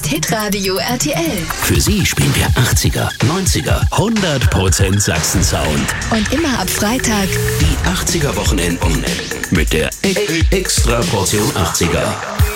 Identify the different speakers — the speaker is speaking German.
Speaker 1: ist Hitradio RTL.
Speaker 2: Für Sie spielen wir 80er, 90er, 100% Sachsen-Sound.
Speaker 1: Und immer ab Freitag
Speaker 2: Die 80er-Wochenenden mit der Extra-Portion 80er.